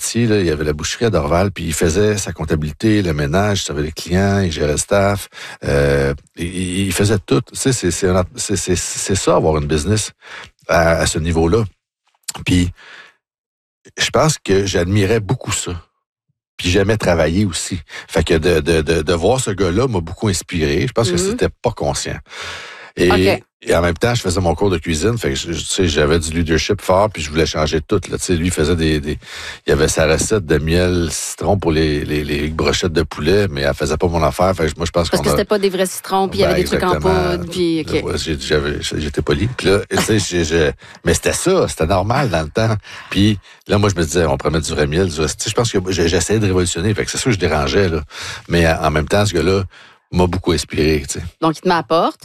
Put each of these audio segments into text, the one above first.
métier, là, il y avait la boucherie à Dorval, puis il faisait sa comptabilité, le ménage, il servait les clients, il gérait le staff, il faisait tout. Tu sais, c'est ça, avoir une business à ce niveau-là. Puis, je pense que j'admirais beaucoup ça. Puis j'aimais travailler aussi. Fait que de voir ce gars-là m'a beaucoup inspiré. Je pense que c'était pas conscient. Et en même temps, je faisais mon cours de cuisine, fait que tu sais, j'avais du leadership fort, puis je voulais changer tout. Là. Tu sais, lui, il faisait il avait sa recette de miel citron pour les brochettes de poulet, mais elle faisait pas mon affaire. Fait que moi, je pense parce que c'était pas des vrais citrons, puis il y avait des trucs en poudre, puis OK. Ouais, j'étais poli. Puis là, tu sais, mais c'était ça, c'était normal dans le temps. Puis là, moi, je me disais, on pourrait mettre du vrai miel. Tu sais, je pense que j'essayais de révolutionner, fait que c'est sûr que je dérangeais, là. Mais en même temps, ce gars-là m'a beaucoup inspiré, tu sais. Donc, il te met à la porte.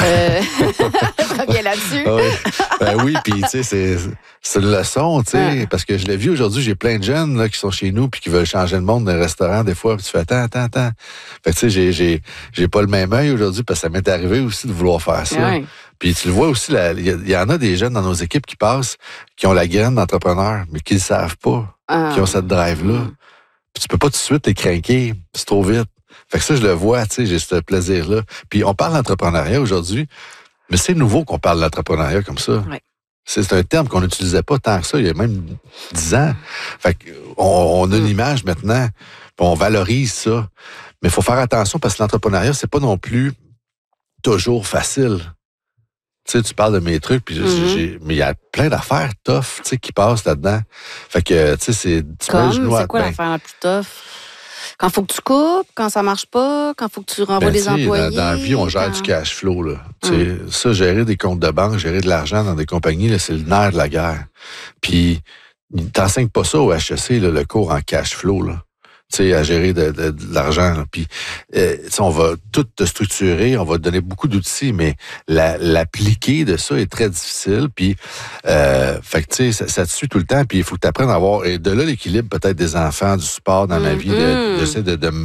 Reviens là-dessus. Oui, puis tu sais, c'est une leçon, tu sais, parce que je l'ai vu aujourd'hui, j'ai plein de jeunes là, qui sont chez nous puis qui veulent changer le monde d'un restaurant des fois, puis tu fais attends. Fait que tu sais, j'ai pas le même œil aujourd'hui parce que ça m'est arrivé aussi de vouloir faire ça. Ouais. Puis tu le vois aussi, il y en a des jeunes dans nos équipes qui passent, qui ont la graine d'entrepreneur, mais qui le savent pas, qui ont cette drive-là. Puis tu peux pas tout de suite les craquer, c'est trop vite. Fait que ça, je le vois, tu sais, j'ai ce plaisir-là. Puis on parle d'entrepreneuriat aujourd'hui, mais c'est nouveau qu'on parle d'entrepreneuriat comme ça. Ouais. C'est un terme qu'on n'utilisait pas tant que ça, il y a même 10 ans. Fait qu'on a une image maintenant, on valorise ça. Mais il faut faire attention parce que l'entrepreneuriat, c'est pas non plus toujours facile. Tu sais, tu parles de mes trucs, puis mais il y a plein d'affaires tough, tu sais, qui passent là-dedans. Fait que, tu sais, c'est quoi l'affaire la plus tough? Quand faut que tu coupes, quand ça marche pas, quand faut que tu renvoies des employés. Dans la vie, on gère du cash flow, là. Ça, gérer des comptes de banque, gérer de l'argent dans des compagnies, là, c'est le nerf de la guerre. Puis, t'enseignes pas ça au HEC, là, le cours en cash flow, là. Tu sais, à gérer de l'argent. Là. Puis, on va tout te structurer, on va te donner beaucoup d'outils, mais l'appliquer de ça est très difficile. Puis, fait que tu sais, ça te suit tout le temps. Puis, il faut que tu apprennes à avoir, et de là l'équilibre peut-être des enfants, du sport dans ma vie, d'essayer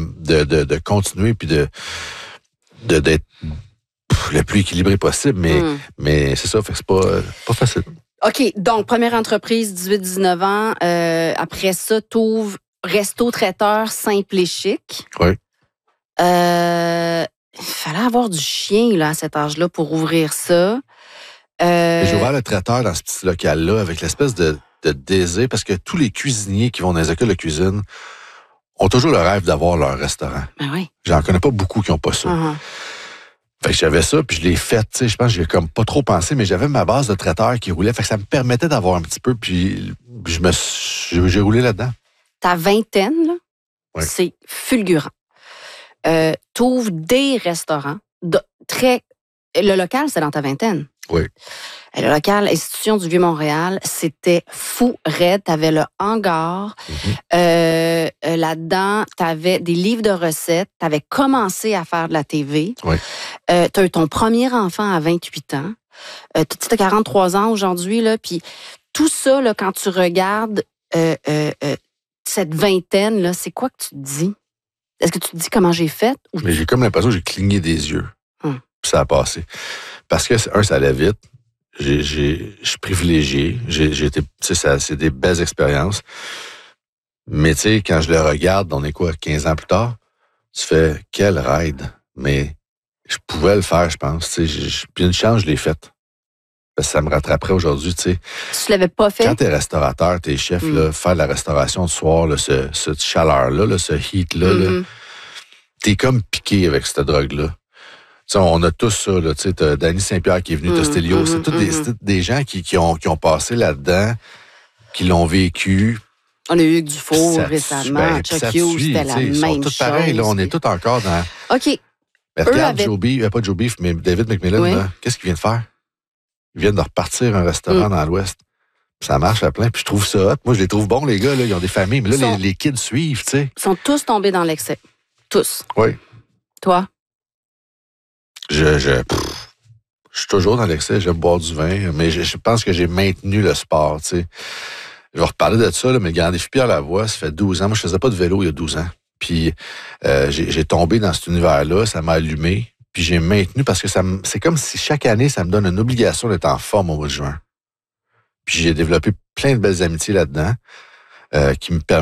de continuer puis d'être le plus équilibré possible. Mais c'est ça, fait que c'est pas facile. OK, donc première entreprise, 18-19 ans. Après ça, t'ouvres resto-traiteur simple et chic. Oui. Il fallait avoir du chien là, à cet âge-là pour ouvrir ça. J'ai ouvert le traiteur dans ce petit local-là avec l'espèce de désir, parce que tous les cuisiniers qui vont dans les écoles de cuisine ont toujours le rêve d'avoir leur restaurant. Ben oui. J'en connais pas beaucoup qui n'ont pas ça. Fait que j'avais ça, puis je l'ai fait, tu sais, je pense que j'ai comme pas trop pensé, mais j'avais ma base de traiteur qui roulait, fait que ça me permettait d'avoir un petit peu, puis j'ai roulé là-dedans. Ta vingtaine, là, c'est fulgurant. T'ouvres des restaurants. Le local, c'est dans ta vingtaine. Oui. Le local, Institution du Vieux-Montréal, c'était fou raide. T'avais le hangar. Là-dedans, t'avais des livres de recettes. T'avais commencé à faire de la TV. Oui. T'as eu ton premier enfant à 28 ans. T'as 43 ans aujourd'hui, là. Puis tout ça, là, quand tu regardes cette vingtaine, là, c'est quoi que tu te dis? Est-ce que tu te dis comment j'ai fait? Mais j'ai comme l'impression que j'ai cligné des yeux. Puis ça a passé. Parce que, ça allait vite. Je suis privilégié. J'ai été, tu sais, c'est des belles expériences. Mais, tu sais, quand je le regarde, on est quoi, 15 ans plus tard? Tu fais, quel ride. Mais je pouvais le faire, je pense. Tu sais, puis une chance, je l'ai faite. Parce que ça me rattraperait aujourd'hui, tu sais. Tu l'avais pas fait? Quand t'es restaurateur, t'es chef, là, faire de la restauration le soir, là, cette chaleur-là, là, ce heat-là, t'es comme piqué avec cette drogue-là. Tu sais, on a tous ça, là, tu sais, t'as Danny Saint-Pierre qui est venu, t'as Stélio, c'est tous des gens qui ont passé là-dedans, qui l'ont vécu. On a eu Hugues Dufour récemment, Chuck Hughes, c'était la même chose. Ils sont tous pareils, là, on est tous encore dans... OK. Mais regarde, pas Joe Beef, mais David McMillan, là, qu'est-ce qu'il vient de faire? Ils viennent de repartir un restaurant dans l'Ouest. Ça marche à plein, puis je trouve ça hot. Moi, je les trouve bons, les gars, là, ils ont des familles, mais là, les kids suivent, tu sais. Ils sont tous tombés dans l'excès. Tous. Oui. Toi? Je suis toujours dans l'excès, j'aime boire du vin, mais je pense que j'ai maintenu le sport, tu sais. Je vais reparler de ça, là, mais le Grand Défi Pierre Lavoie, ça fait 12 ans. Moi, je faisais pas de vélo il y a 12 ans. Puis, j'ai tombé dans cet univers-là, ça m'a allumé. Puis j'ai maintenu parce que c'est comme si chaque année, ça me donne une obligation d'être en forme au mois de juin. Puis j'ai développé plein de belles amitiés là-dedans qui me permettent